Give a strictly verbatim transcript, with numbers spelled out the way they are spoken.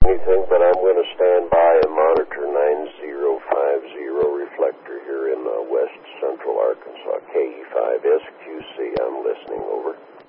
anything, but I'm going to stand by and monitor nine zero five zero reflector here in uh, west central Arkansas. K E five S Q C. I'm listening. Over.